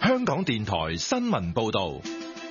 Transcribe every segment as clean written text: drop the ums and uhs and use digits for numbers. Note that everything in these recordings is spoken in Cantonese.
香港電台新聞報道。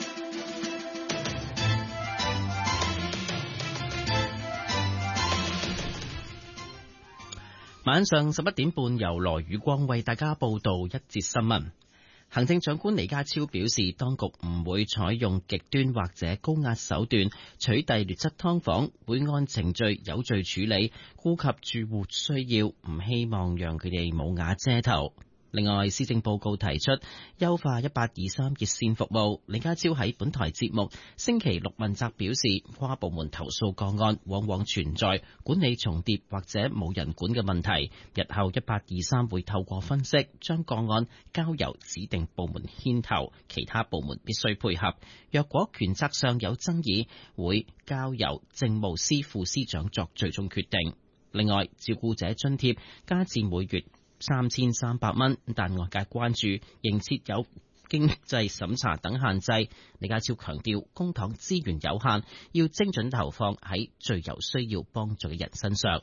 晚上11點半，由羅宇光為大家報道一節新聞。行政長官李家超表示，當局唔會採用極端或者高壓手段取締劣質劏房，會按程序有序處理，顧及住戶需要，唔希望讓佢哋冇瓦遮頭。另外，施政報告提出優化1823熱線服務。李家超喺本台節目星期六問責表示，跨部門投訴個案往往存在管理重疊或者冇人管嘅問題。日後1823會透過分析，將個案交由指定部門牽頭，其他部門必須配合。若果權責上有爭議，會交由政務司副司長作最終決定。另外，照顧者津貼加至每月3300蚊，但外界關注仍設有經濟審查等限制。李家超強調，公帑資源有限，要精準投放喺最有需要幫助嘅人身上。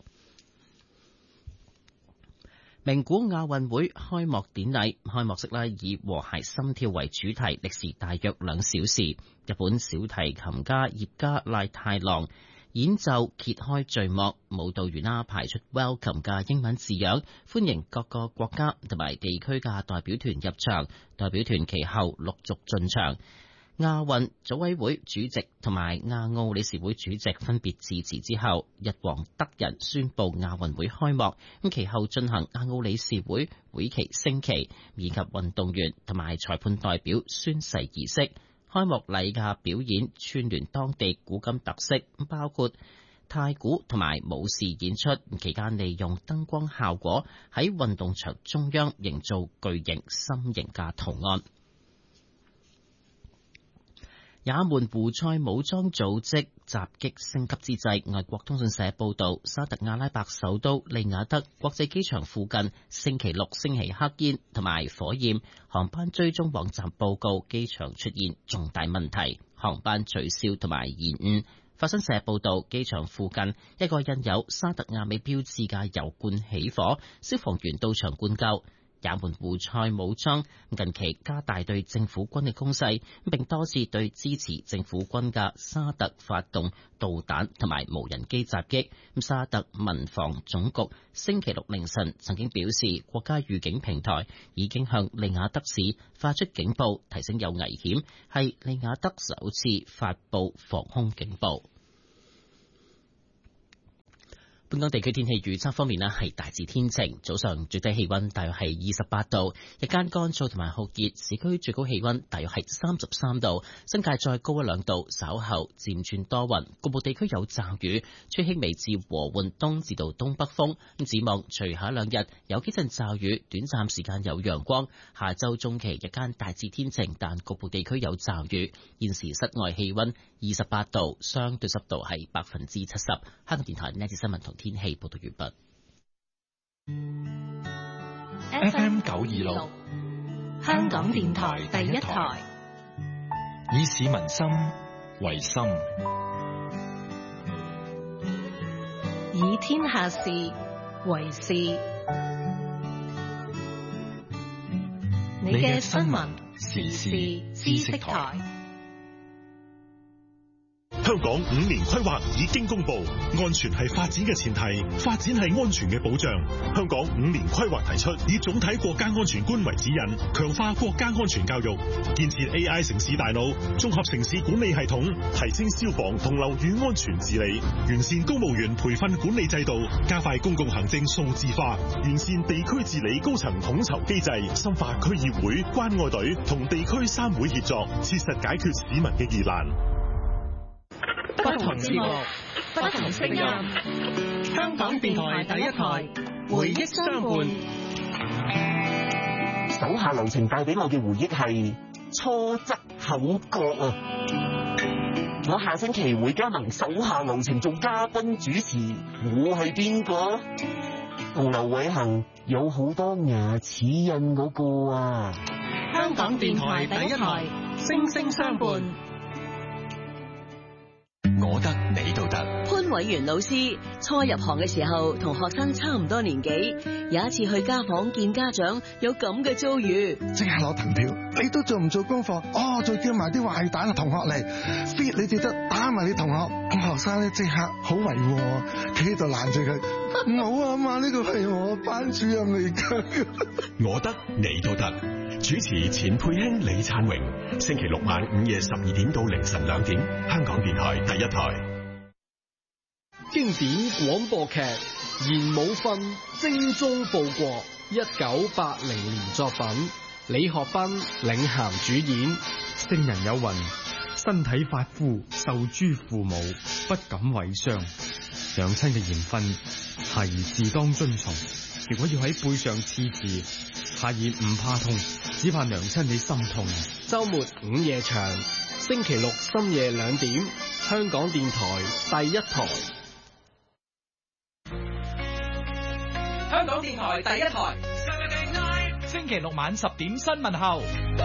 名古亞運會開幕典禮開幕式以和諧心跳為主題，歷時大約2小時。日本小提琴家葉加賴太郎演奏揭開序幕，舞蹈員排出 Welcome 嘅英文字樣，歡迎各個國家同埋地區嘅代表團入場。代表團其後陸續進場。亞運組委會主席同埋亞奧理事會主席分別致辭之後，日皇德仁宣布亞運會開幕。咁其後進行亞奧理事會會旗升旗，以及運動員同埋裁判代表宣誓儀式。開幕禮嘅表演串聯當地古今特色，包括太鼓同埋武士演出。期間利用燈光效果喺運動場中央營造巨型心形嘅圖案。也門胡塞武裝組織襲擊升級之際，外國通訊社報道，沙特阿拉伯首都利雅得國際機場附近星期六升起黑煙同埋火焰，航班追蹤網站報告機場出現重大問題，航班取消同埋延誤。法新社報道，機場附近一個印有沙特阿美標誌嘅油罐起火，消防員到場灌救。也門胡塞武裝近期加大對政府軍嘅攻勢，並多次對支持政府軍嘅沙特發動導彈同埋無人機襲擊。沙特民防總局星期六凌晨曾經表示，國家預警平台已經向利雅得市發出警報，提醒有危險，係利雅得首次發布防空警報。本港地區天氣預測方面係大致天晴，早上最低氣溫大約係28度，日間乾燥同埋酷熱，市區最高氣溫大約係33度，新界再高1-2度，稍後漸轉多雲，局部地區有驟雨，吹輕微至和緩東至到東北風。咁展望隨下2日有幾陣驟雨，短暫時間有陽光，下周中期日間大致天晴，但局部地區有驟雨。現時室外氣溫28度，相對濕度係70%。香港電台呢節新聞同天氣報道完畢。FM 926， 香港電台第一台， 以市民心為心， 以天下事為事。你嘅新聞時事知識台。 香港5年規劃已經公布，安全係發展嘅前提，發展係安全嘅保障。香港5年規劃提出，以總體國家安全觀為指引，強化國家安全教育，建設 AI 城市大腦、綜合城市管理系統，提升消防同樓宇安全治理，完善公務員培訓管理制度，加快公共行政數字化，完善地區治理高層統籌機制，深化區議會、關愛隊同地區3會協作，切實解決市民嘅疑難。 不同節目，不同聲音。香港電台第一台，回憶相伴。 手下留情帶俾我嘅回憶係初則口角啊！我下星期會加盟手下留情做嘉賓主持，我係邊個？同劉偉恒有好多牙齒印嗰個啊！ 香港電台第一台，聲聲相伴。 我得你都得。 潘偉元老師初入行嘅時候，同學生差唔多年紀，有一次去家訪見家長，有咁嘅遭遇， 即刻攞藤條，你都做唔做功課？再叫埋啲壞蛋同學嚟 fit 你哋得，打埋你同學。學生咧即刻好維護我，企喺度攔住佢，唔好啊嘛，呢個係我班主任嚟㗎。 我得你都得。主持錢佩卿、李燦榮，星期六晚午夜12點到凌晨2點，香港電台第一台。 經典廣播劇《賢武訓》精忠報國，1980年作品，李學斌領銜主演。 聖人有云：身體髮膚受諸父母，不敢違傷。娘親嘅言訓，孩兒自當遵從。如果要喺背上刺字，孩兒唔怕痛，只怕娘親你心痛。 周末午夜場，星期六深夜2點，香港電台第一台。 香港電台第一台，星期六晚10點新聞後。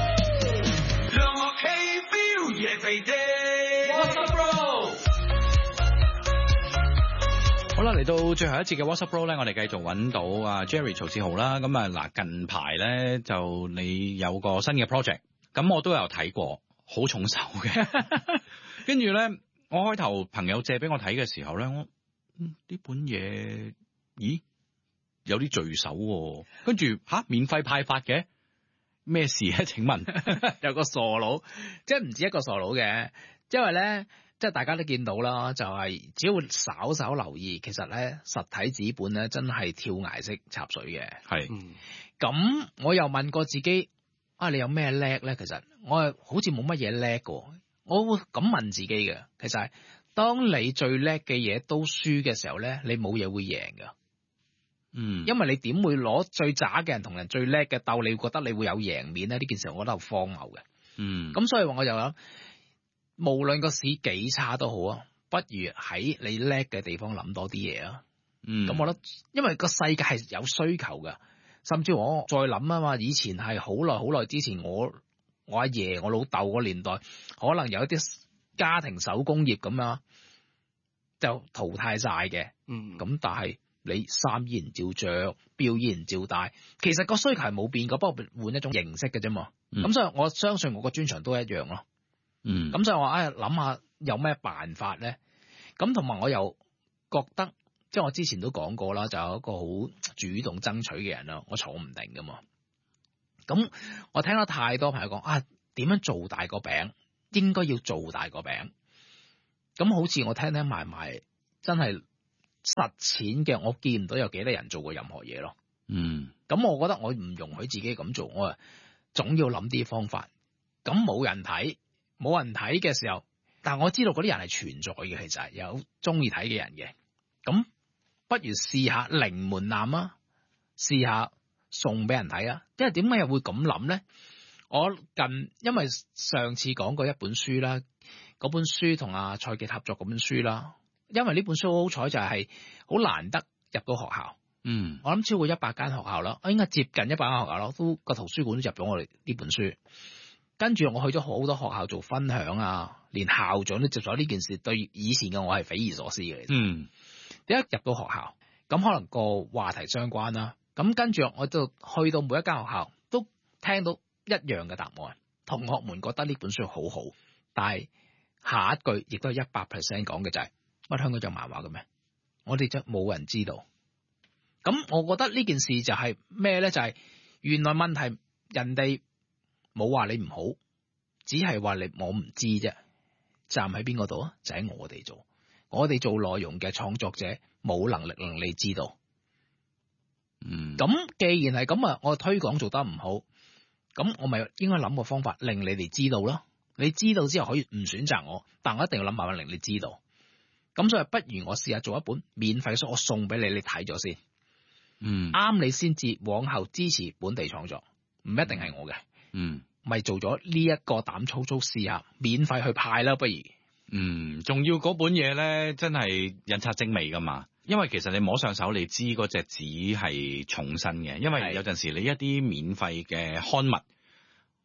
好啦，嚟到最後一節嘅 WhatsApp Bro 咧，我哋繼續揾到阿 Jerry 曹志豪啦。咁啊嗱，近排咧就你有個新嘅 project， 咁我都有睇過，好重手嘅。跟住咧，我開頭朋友借俾我睇嘅時候咧，我呢本嘢，咦有啲聚手喎。跟住免費派發嘅。咩事咧？請問有個傻佬，即係唔止一個傻佬嘅，因為咧，即係大家都見到啦，就係只要稍稍留意，其實咧實體紙本咧真係跳崖式插水嘅。 係， 咁我又問過自己，你有咩叻咧？其實我係好似冇乜嘢叻嘅，我會咁問自己嘅。其實係當你最叻嘅嘢都輸嘅時候咧，你冇嘢會贏㗎。因為你點會攞最渣嘅人同人最叻嘅鬥，你會覺得你會有贏面咧？呢件事我覺得好荒謬嘅。咁所以話我就諗，無論個市幾差都好啊，不如喺你叻嘅地方諗多啲嘢啊。咁我覺得，因為個世界係有需求㗎，甚至我再諗啊嘛，以前係好耐好耐之前，我阿爺我老豆個年代，可能有一啲家庭手工業咁啊，就淘汰晒嘅。咁但係。你衫依然照着，錶依然照戴，其實個需求係冇變過，不過換一種形式嘅啫嘛。咁所以我相信我個專長都一樣咯。咁所以我諗下有咩辦法咧？咁同埋我又覺得，即係我之前都講過啦，就有一個好主動爭取嘅人啦，我坐唔定噶嘛。咁我聽到太多朋友講點樣做大個餅，應該要做大個餅。咁好似我聽埋真係。實踐嘅，我見唔到有幾多人做過任何嘢咯。咁我覺得我唔容許自己咁做，我總要諗啲方法。咁冇人睇嘅時候，但係我知道嗰啲人係存在嘅，其實係有中意睇嘅人嘅。咁不如試下零門檻啊，試下送俾人睇啊。因為點解又會咁諗咧？因為上次講過一本書啦，嗰本書同阿蔡傑合作嗰本書啦。因為呢本書好彩就係好難得入到學校，我諗超過100間學校啦，應該接近100間學校咯，都個圖書館都入咗我哋呢本書。跟住我去咗好多學校做分享啊，連校長都接咗呢件事，對以前嘅我係匪夷所思嘅。點解入到學校？咁可能個話題相關啦。咁跟住我就去到每一間學校都聽到一樣嘅答案，同學們覺得呢本書好好，但係下一句亦都係100% 講嘅就係。乜香港有漫畫嘅咩？我哋就冇人知道。咁我覺得呢件事就係咩咧？就係原來問題人哋冇話你唔好，只係話我唔知啫。站喺邊個度啊？就喺我哋做。我哋做內容嘅創作者冇能力令你知道。咁既然係咁啊，我推廣做得唔好，咁我咪應該諗個方法令你哋知道咯。你知道之後可以唔選擇我，但我一定要諗辦法令你知道。咁所以不如我試下做一本免費書，我送俾你，你睇咗先，啱你先至往後支持本地創作，唔一定係我嘅，咪做咗呢一個膽粗粗試下，免費去派啦，不如， 仲要嗰本嘢咧，真係印刷精美噶嘛，因為其實你摸上手，你知嗰隻紙係重身嘅，因為有陣時你一啲免費嘅刊物，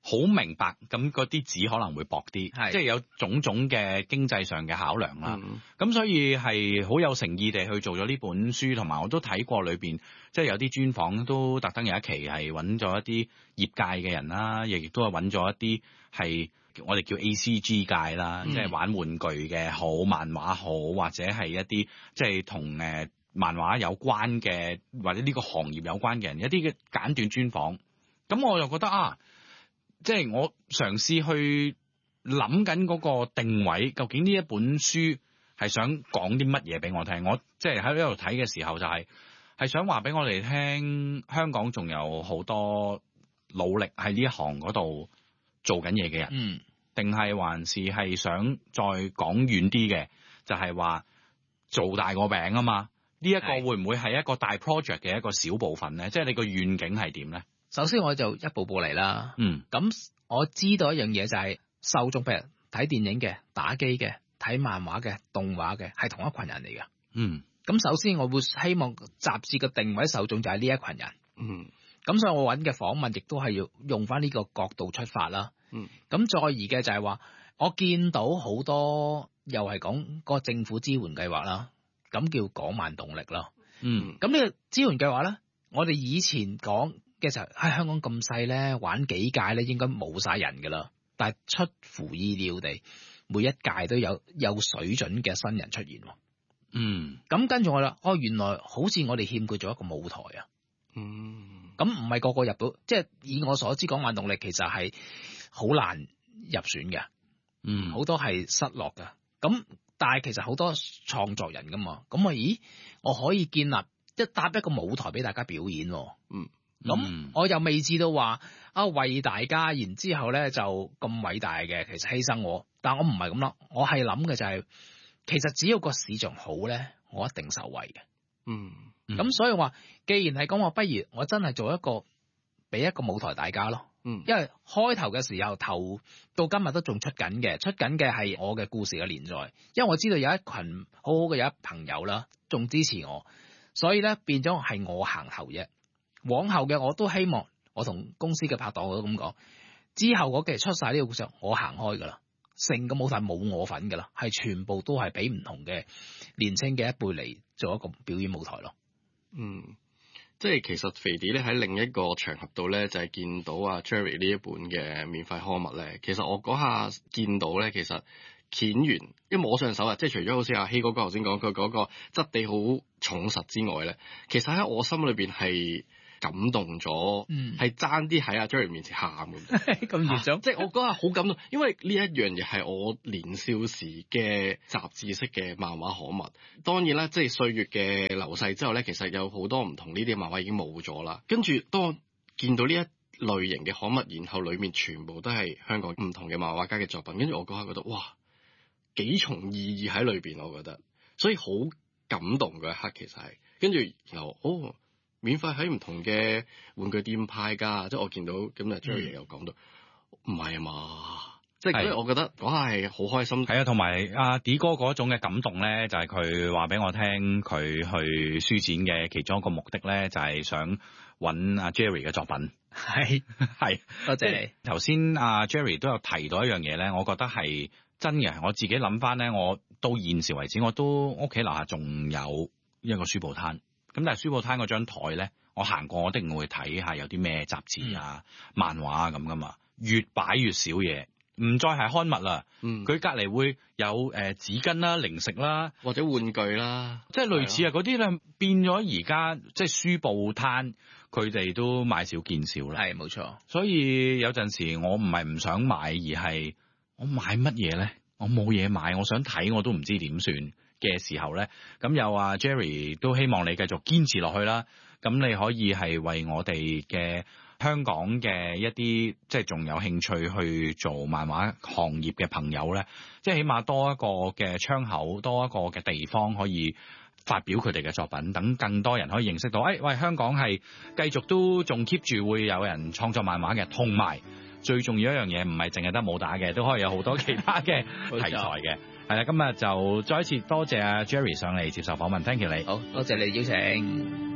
好明白，咁嗰啲紙可能會薄啲，即係有種種嘅經濟上嘅考量啦。咁所以係好有誠意地去做咗呢本書，同埋我都睇過裏邊，即係有啲專訪都特登有一期係揾咗一啲業界嘅人啦，亦都係揾咗一啲係我哋叫 ACG 界啦，即係玩玩具嘅好、漫畫好，或者係一啲即係同漫畫有關嘅或者呢個行業有關嘅人，一啲嘅簡短專訪。咁我就覺得即係我嘗試去諗緊嗰個定位，究竟呢一本書係想講啲乜嘢俾我聽？我即係喺呢度睇嘅時候，就係想話俾我哋聽，香港仲有好多努力喺呢一行嗰度做緊嘢嘅人，定係還是係想再講遠啲嘅，就係話做大個餅啊嘛？呢一個會唔會係一個大 project 嘅一個小部分咧？即係你個願景係點咧？ 首先我就一步步嚟啦。咁我知道一樣嘢就係受眾，譬如睇電影嘅、打機嘅、睇漫畫嘅、動畫嘅，係同一群人嚟嘅。咁首先我會希望雜誌嘅定位受眾就係呢一群人。咁所以我揾嘅訪問亦都係要用翻呢個角度出發啦。咁再而嘅就係話，我見到好多又係講個政府支援計劃啦，咁叫港漫動力咯。咁呢個支援計劃咧，我哋以前講嘅時候喺香港咁細咧，玩幾屆咧應該冇晒人噶啦，但係出乎意料地，每一屆都有水準嘅新人出現。咁跟住我啦，原來好似我哋欠缺咗一個舞台啊。咁唔係個個入到，即係以我所知，港漫動力其實係好難入選嘅。好多係失落嘅。咁但係其實好多創作人噶嘛，咁我可以建立搭一個舞台俾大家表演。咁我又未知到話為大家，然之後咧就咁偉大嘅，其實犧牲我，但我唔係咁諗，我係諗嘅就係，其實只要個市場好咧，我一定受惠嘅。咁所以話，既然係咁，我不如我真係做俾一個舞台大家咯。因為開頭嘅時候到今日都仲出緊嘅係我嘅故事嘅連載，因為我知道有一群好好嘅有一朋友啦，仲支持我，所以咧變咗係我行後啫。往後嘅我都希望，我同公司嘅拍檔我都咁講，之後嗰期出晒呢個故事，我行開噶啦，成個舞台冇我份噶啦，係全部都係俾唔同嘅年青嘅一輩嚟做一個表演舞台咯。 即係其實肥啲咧喺另一個場合度咧，就係見到阿 Jerry 呢一本嘅免費刊物咧。其實我嗰下見到咧，其實鉗完一摸上手啊，即係除咗好似阿希哥哥頭先講佢嗰個質地好重實之外咧，其實喺我心裏邊係感動咗，係爭啲喺阿 Jerry 面前喊咁。 咁嚴重？ 即係我嗰下好感動，因為呢一樣嘢係我年少時嘅雜誌式嘅漫畫刊物。當然啦，即係歲月嘅流逝之後咧，其實有好多唔同呢啲漫畫已經冇咗啦。跟住當我見到呢一類型嘅刊物，然後裡面全部都係香港唔同嘅漫畫家嘅作品，跟住我嗰下覺得哇，幾重意義喺裏邊，我覺得，所以好感動嗰一刻其實係。跟住然後免費喺唔同嘅玩具店派㗎，即係我見到咁啊 Jerry 又講到，唔係啊嘛，即係所以我覺得嗰下係好開心。 係啊，同埋阿 D 哥嗰種嘅感動咧，就係佢話俾我聽，佢去書展嘅其中一個目的咧，就係想揾阿 Jerry 嘅作品。係， 多謝你。 頭先阿 Jerry 都有提到一樣嘢咧，我覺得係真嘅。我自己諗翻咧，我到現時為止，我都屋企樓下仲有一個書報攤。咁但係書報攤嗰張台咧，我行過我一定會睇下有啲咩雜誌啊、漫畫啊咁噶嘛。越擺越少嘢，唔再係刊物啦。佢隔離會有紙巾啦、零食啦， 或者玩具啦， 即係類似啊嗰啲咧，變咗而家即係書報攤，佢哋都買少見少啦。 係冇錯。 所以有陣時我唔係唔想買，而係我買乜嘢咧？我冇嘢買，我想睇我都唔知點算嘅時候咧，咁有阿 Jerry 都希望你繼續堅持落去啦。咁你可以係為我哋嘅香港嘅一啲即係仲有興趣去做漫畫行業嘅朋友咧，即係起碼多一個嘅窗口，多一個嘅地方可以發表佢哋嘅作品，等更多人可以認識到，喂，香港係繼續都仲 keep 住會有人創作漫畫嘅，同埋最重要一樣嘢唔係淨係得武打嘅，都可以有好多其他嘅題材嘅。係啦，今日就再一次多謝阿 Jerry 上嚟接受訪問 ，thank you 你。 好多謝你邀請。